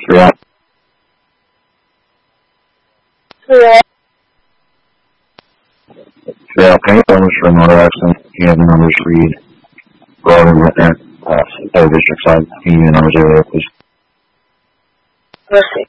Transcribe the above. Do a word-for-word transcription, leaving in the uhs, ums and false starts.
Yeah. Yeah. Yeah, can you numbers for motor accident? Can you have the numbers read for every witness, uh, other district side? Can you give me the numbers area, please? Let's see.